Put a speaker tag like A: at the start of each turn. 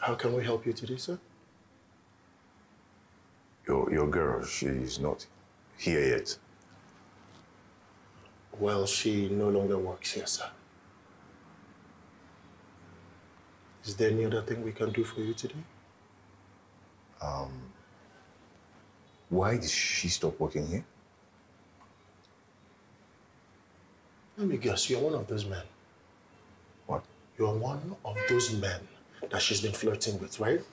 A: How can we help you today, sir?
B: Your girl, she's not here yet.
A: Well, she no longer works here, sir. Is there any other thing we can do for you today?
B: Why did she stop working here?
A: Let me guess, you're one of those men.
B: What?
A: You're one of those men that she's been flirting with, right?